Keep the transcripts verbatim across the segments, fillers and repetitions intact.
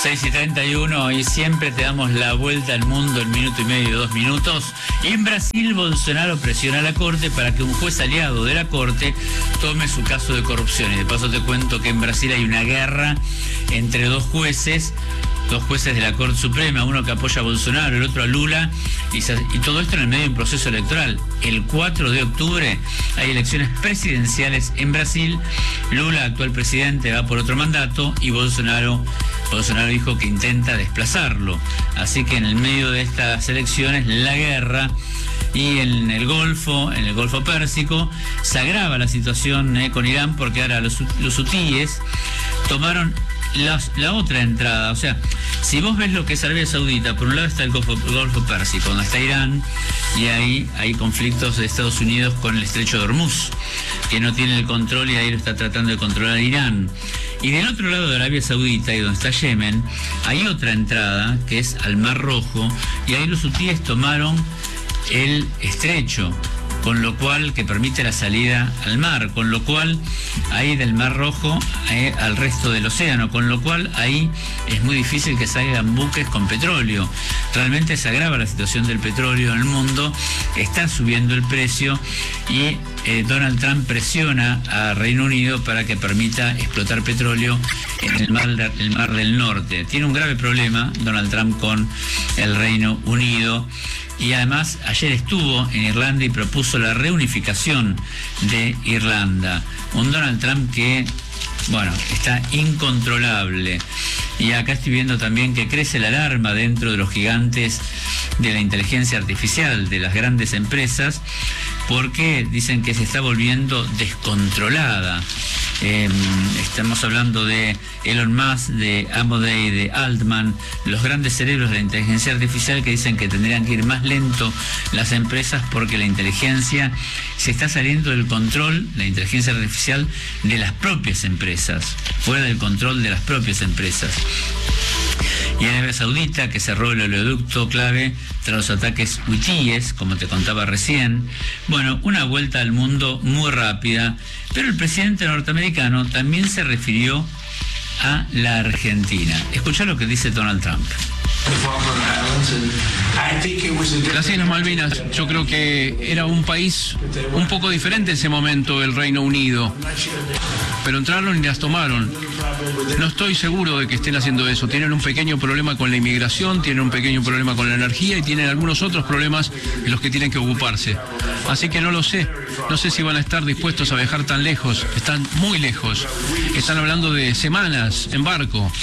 seis y treinta y uno y siempre te damos la vuelta al mundo en minuto y medio, dos minutos. Y en Brasil, Bolsonaro presiona a la Corte para que un juez aliado de la Corte tome su caso de corrupción. Y de paso te cuento que en Brasil hay una guerra entre dos jueces, dos jueces de la Corte Suprema, uno que apoya a Bolsonaro, el otro a Lula, y, se, y todo esto en el medio de un proceso electoral. El cuatro de octubre hay elecciones presidenciales en Brasil. Lula, actual presidente, va por otro mandato y Bolsonaro, Bolsonaro dijo que intenta desplazarlo. Así que en el medio de estas elecciones, la guerra. Y en el Golfo, en el Golfo Pérsico, se agrava la situación eh, con Irán, porque ahora los, los hutíes tomaron Las, la otra entrada. O sea, si vos ves lo que es Arabia Saudita, por un lado está el Golfo, el Golfo Pérsico, donde está Irán, y ahí hay conflictos de Estados Unidos con el Estrecho de Hormuz, que no tiene el control y ahí lo está tratando de controlar Irán. Y del otro lado de Arabia Saudita, y donde está Yemen, hay otra entrada, que es al Mar Rojo, y ahí los hutíes tomaron el estrecho, con lo cual, que permite la salida al mar, con lo cual ahí del Mar Rojo eh, al resto del océano, con lo cual ahí es muy difícil que salgan buques con petróleo. Realmente se agrava la situación del petróleo en el mundo, está subiendo el precio y eh, Donald Trump presiona a Reino Unido para que permita explotar petróleo en el mar, el mar del Norte. Tiene un grave problema Donald Trump con el Reino Unido. Y además ayer estuvo en Irlanda y propuso la reunificación de Irlanda. Un Donald Trump que, bueno, está incontrolable. Y acá estoy viendo también que crece la alarma dentro de los gigantes de la inteligencia artificial, de las grandes empresas, porque dicen que se está volviendo descontrolada. Eh, estamos hablando de Elon Musk, de Amodei, de Altman, los grandes cerebros de la inteligencia artificial, que dicen que tendrían que ir más lento las empresas porque la inteligencia se está saliendo del control, la inteligencia artificial, de las propias empresas, fuera del control de las propias empresas. Y en Arabia Saudita, que cerró el oleoducto clave tras los ataques hutíes, como te contaba recién. Bueno, una vuelta al mundo muy rápida, pero el presidente norteamericano también se refirió a la Argentina. Escuchá lo que dice Donald Trump. Las Islas Malvinas, yo creo que era un país un poco diferente en ese momento, el Reino Unido, pero entraron y las tomaron. No estoy seguro de que estén haciendo eso. Tienen un pequeño problema con la inmigración, tienen un pequeño problema con la energía y tienen algunos otros problemas en los que tienen que ocuparse. Así que no lo sé. No sé si van a estar dispuestos a viajar tan lejos. Están muy lejos. Están hablando de semanas en barco.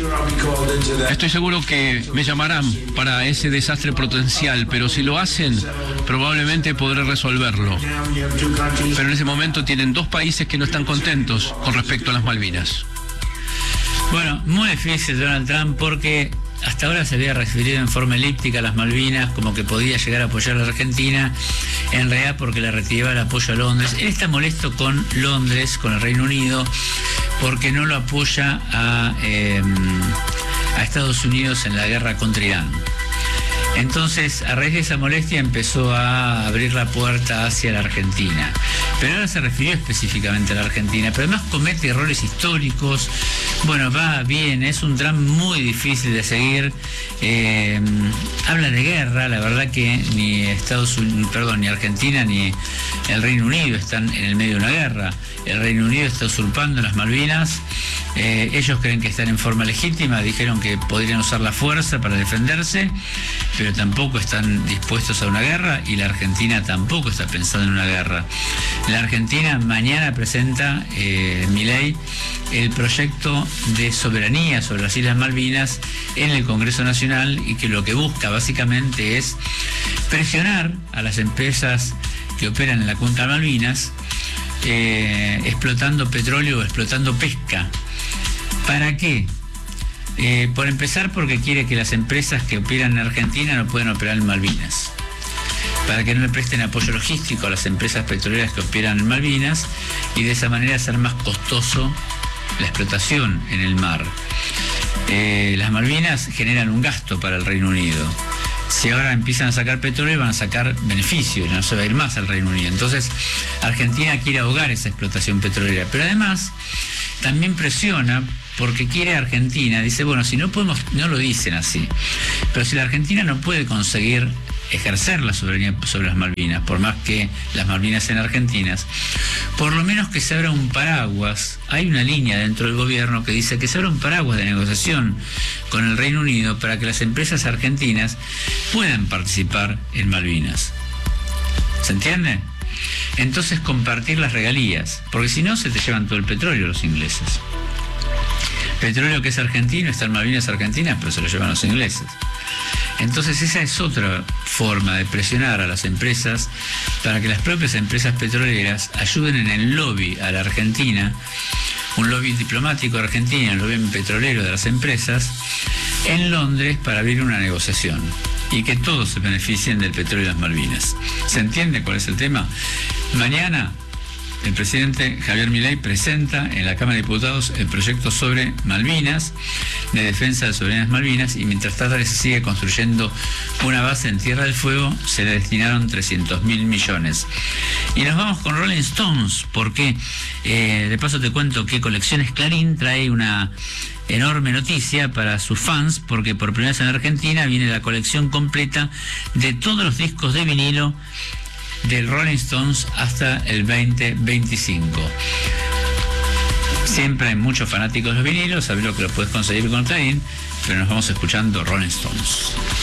Estoy seguro que me llamarán para ese desastre potencial, pero si lo hacen, probablemente podré resolverlo. Pero en ese momento tienen dos países que no están contentos con respecto a las Malvinas. Bueno, muy difícil Donald Trump, porque hasta ahora se había referido en forma elíptica a las Malvinas, como que podía llegar a apoyar a la Argentina, en realidad porque le retiraba el apoyo a Londres. Él está molesto con Londres, con el Reino Unido, porque no lo apoya a, eh, a Estados Unidos en la guerra contra Irán. Entonces, a raíz de esa molestia empezó a abrir la puerta hacia la Argentina. Pero ahora se refirió específicamente a la Argentina, pero además comete errores históricos. Bueno, va bien, es un Trump muy difícil de seguir. Eh, habla de guerra, la verdad que ni Estados Unidos, perdón, ni Argentina ni el Reino Unido están en el medio de una guerra. El Reino Unido está usurpando las Malvinas. Eh, ellos creen que están en forma legítima, dijeron que podrían usar la fuerza para defenderse, pero tampoco están dispuestos a una guerra, y la Argentina tampoco está pensando en una guerra. La Argentina mañana presenta, eh, Milei, el proyecto de soberanía sobre las Islas Malvinas en el Congreso Nacional, y que lo que busca básicamente es presionar a las empresas que operan en la cuenca de Malvinas, eh, explotando petróleo o explotando pesca. ¿Para qué? Eh, por empezar, porque quiere que las empresas que operan en Argentina no puedan operar en Malvinas, para que no le presten apoyo logístico a las empresas petroleras que operan en Malvinas, y de esa manera hacer más costoso la explotación en el mar. Eh, las Malvinas generan un gasto para el Reino Unido. Si ahora empiezan a sacar petróleo, van a sacar beneficios, no se va a ir más al Reino Unido. Entonces, Argentina quiere ahogar esa explotación petrolera, pero además también presiona porque quiere a Argentina. Dice, bueno, si no podemos, no lo dicen así, pero si la Argentina no puede conseguir ejercer la soberanía sobre las Malvinas, por más que las Malvinas sean argentinas, por lo menos que se abra un paraguas. Hay una línea dentro del gobierno que dice que se abra un paraguas de negociación con el Reino Unido para que las empresas argentinas puedan participar en Malvinas. ¿Se entiende? Entonces compartir las regalías, porque si no se te llevan todo el petróleo los ingleses. Petróleo que es argentino, está en Malvinas argentinas, pero se lo llevan los ingleses. Entonces esa es otra forma de presionar a las empresas para que las propias empresas petroleras ayuden en el lobby a la Argentina, un lobby diplomático argentino, el lobby petrolero de las empresas, en Londres para abrir una negociación y que todos se beneficien del petróleo de las Malvinas. ¿Se entiende cuál es el tema? Mañana el presidente Javier Milei presenta en la Cámara de Diputados el proyecto sobre Malvinas, de defensa de las soberanías Malvinas, y mientras tanto se sigue construyendo una base en Tierra del Fuego, se le destinaron trescientos mil millones. Y nos vamos con Rolling Stones, porque eh, de paso te cuento que Colecciones Clarín trae una enorme noticia para sus fans, porque por primera vez en Argentina viene la colección completa de todos los discos de vinilo del Rolling Stones hasta el veinte veinticinco. Siempre hay muchos fanáticos de los vinilos, sabes lo que lo puedes conseguir con Clarín, pero nos vamos escuchando Rolling Stones.